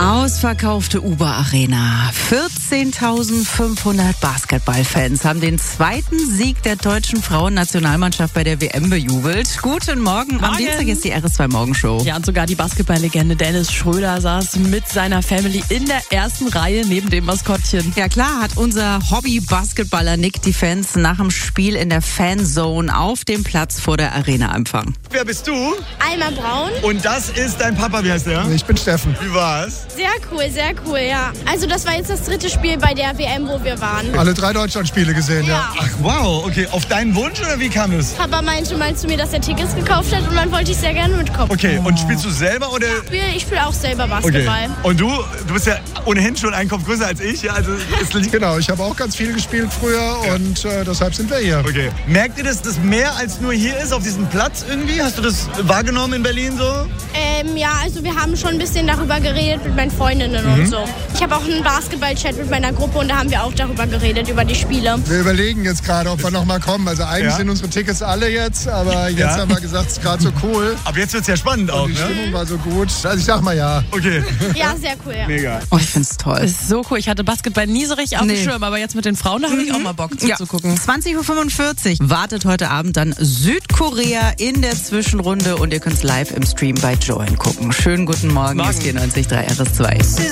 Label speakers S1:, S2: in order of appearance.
S1: Ausverkaufte Uber-Arena. 14.500 Basketballfans haben den zweiten Sieg der deutschen Frauennationalmannschaft bei der WM bejubelt. Guten Morgen. Am Dienstag ist die RS2 Morgenshow.
S2: Ja, und sogar die Basketballlegende Dennis Schröder saß mit seiner Family in der ersten Reihe neben dem Maskottchen.
S1: Ja klar, hat unser Hobby-Basketballer Nick die Fans nach dem Spiel in der Fanzone auf dem Platz vor der Arena empfangen.
S3: Wer bist du?
S4: Alma Braun.
S3: Und das ist dein Papa, wie heißt der?
S5: Ich bin Steffen.
S3: Wie war's?
S4: Sehr cool, ja. Also das war jetzt das dritte Spiel bei der WM, wo wir waren.
S5: Alle 3 Deutschlandspiele gesehen, ja.
S3: Ach wow, okay. Auf deinen Wunsch oder wie kam es?
S4: Papa meinte mal zu mir, dass er Tickets gekauft hat und dann wollte ich sehr gerne mitkommen.
S3: Okay, und spielst du selber oder?
S4: Ich spiele auch selber Basketball.
S3: Okay. Und du bist ja ohnehin schon einen Kopf größer als ich, ja? Also es liegt.
S5: Genau, ich habe auch ganz viel gespielt früher und deshalb sind wir hier.
S3: Okay. Merkt ihr, dass das mehr als nur hier ist, auf diesem Platz irgendwie? Hast du das wahrgenommen in Berlin so?
S4: Ja, also wir haben schon ein bisschen darüber geredet mit meinen Freundinnen und so. Ich habe auch einen Basketball-Chat mit meiner Gruppe und da haben wir auch darüber geredet, über die Spiele.
S5: Wir überlegen jetzt gerade, ob wir noch mal kommen. Also eigentlich sind unsere Tickets alle jetzt, aber jetzt haben wir gesagt, es ist gerade so cool.
S3: Aber jetzt wird's ja spannend auch,
S5: Die
S3: ne?
S5: Stimmung war so gut. Also ich sag mal ja.
S3: Okay.
S4: Ja, sehr cool, ja.
S3: Mega.
S1: Oh, ich find's toll.
S2: Das ist so cool. Ich hatte Basketball nie so richtig auf dem Schirm, aber jetzt mit den Frauen, da habe ich auch mal Bock zuzugucken.
S1: 20.45 Uhr wartet heute Abend dann Südkorea in der Zwischenrunde und ihr könnt's live im Stream bei Join gucken. Schönen guten Morgen, hier ist 94.3 RS2.